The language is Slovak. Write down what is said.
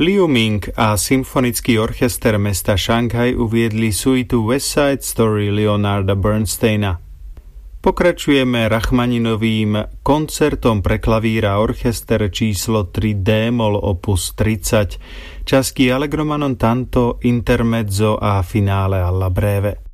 Liu Ming a symfonický orchester mesta Šanghaj uviedli suitu West Side Story Leonarda Bernsteina. Pokračujeme Rachmaninovým koncertom pre klavír a orchester číslo 3 D-moll opus 30, časti Allegro ma non tanto, intermezzo a finale alla breve.